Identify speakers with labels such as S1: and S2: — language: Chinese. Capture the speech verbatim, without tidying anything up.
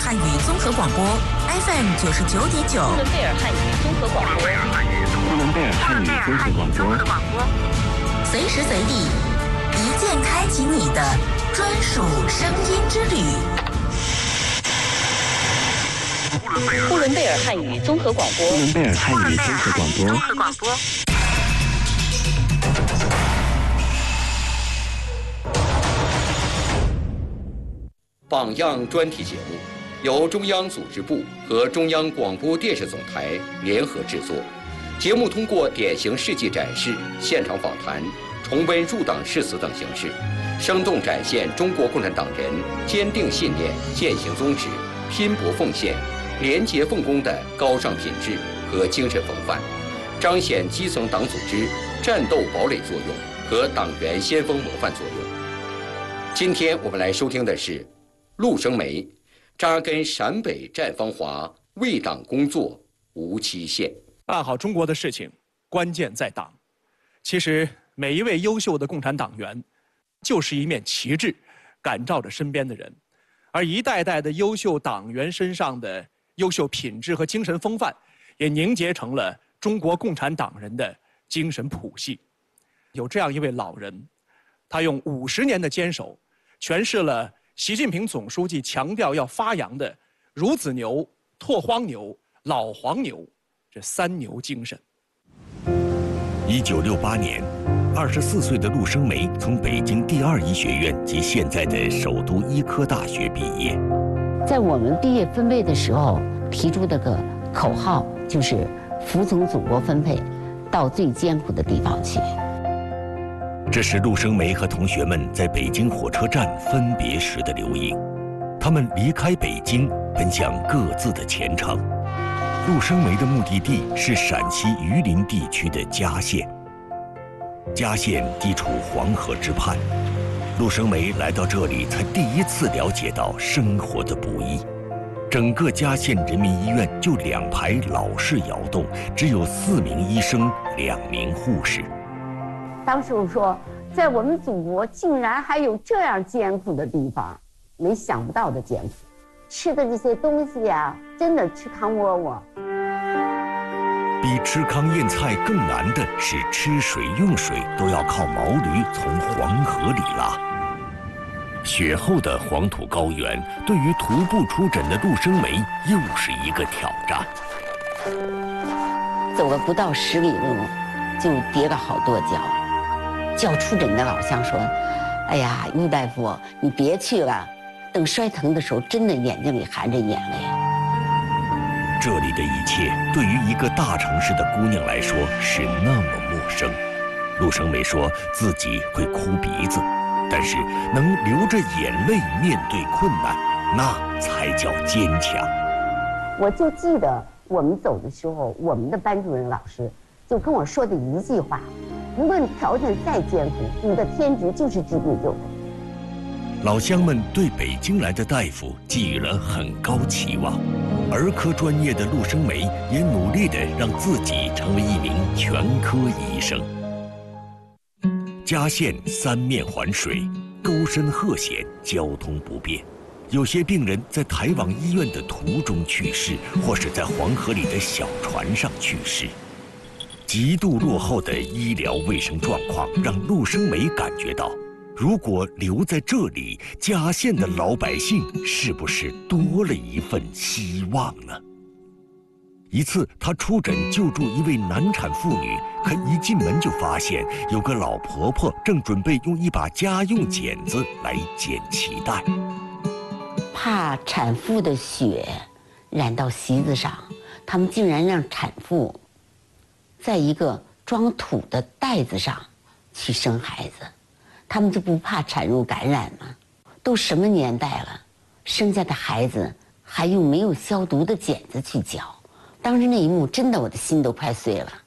S1: 汉语综合广播 F M 九十九点九，
S2: 呼伦贝尔汉语综合广播，
S3: 呼伦贝尔汉语综合广播，
S1: 随时随地，一键开启你的专属声音之旅。
S2: 呼伦贝尔汉语综合广播，
S3: 呼伦贝尔汉语综合广播。
S2: 广播。
S4: 榜样专题节目由中央组织部和中央广播电视总台联合制作，节目通过典型事迹展示、现场访谈、重温入党誓词等形式，生动展现中国共产党人坚定信念、践行宗旨、拼搏奉献、廉洁奉公的高尚品质和精神风范，彰显基层党组织战斗堡垒作用和党员先锋模范作用。今天我们来收听的是陆生梅，扎根陕北绽芳华，为党工作无期限。
S5: 办好中国的事情，关键在党。其实每一位优秀的共产党员，就是一面旗帜，感召着身边的人。而一代代的优秀党员身上的优秀品质和精神风范，也凝结成了中国共产党人的精神谱系。有这样一位老人，他用五十年的坚守，诠释了习近平总书记强调要发扬的孺子牛、拓荒牛、老黄牛这三牛精神。
S6: 一九六八年，二十四岁的陆生梅从北京第二医学院及现在的首都医科大学毕业。
S7: 在我们毕业分配的时候提出的个口号就是服从祖国分配，到最艰苦的地方去。
S6: 这是陆生梅和同学们在北京火车站分别时的留影。他们离开北京，奔向各自的前程。陆生梅的目的地是陕西榆林地区的嘉县。嘉县地处黄河之畔，陆生梅来到这里，才第一次了解到生活的不易。整个嘉县人民医院就两排老式窑洞，只有四名医生，两名护士。
S7: 当时我说，在我们祖国竟然还有这样艰苦的地方，没想不到的艰苦。吃的这些东西呀、啊，真的吃糠窝窝。
S6: 比吃糠咽菜更难的是吃水用水都要靠毛驴从黄河里拉。雪后的黄土高原，对于徒步出诊的陆生梅又是一个挑战。
S7: 走了不到十里路，就跌了好多跤。叫出诊的老乡说：“哎呀，于大夫，你别去了，等摔疼的时候，真的眼睛里含着眼泪。”
S6: 这里的一切对于一个大城市的姑娘来说是那么陌生。陆生梅说自己会哭鼻子，但是能流着眼泪面对困难，那才叫坚强。
S7: 我就记得我们走的时候，我们的班主任老师就跟我说的一句话：无论条件再艰苦，你的天职就是治病救人。
S6: 老乡们对北京来的大夫寄予了很高期望，儿科专业的陆生梅也努力地让自己成为一名全科医生。嘉县三面环水，沟深壑险，交通不便，有些病人在抬往医院的途中去世，或是在黄河里的小船上去世。极度落后的医疗卫生状况让陆生梅感觉到，如果留在这里，嘉县的老百姓是不是多了一份希望呢？一次，他出诊救助一位难产妇女，可一进门就发现有个老婆婆正准备用一把家用剪子来剪脐带。
S7: 怕产妇的血染到席子上，他们竟然让产妇在一个装土的袋子上去生孩子。他们就不怕产褥感染吗？都什么年代了，生下的孩子还用没有消毒的剪子去绞。当时那一幕，真的我的心都快碎了。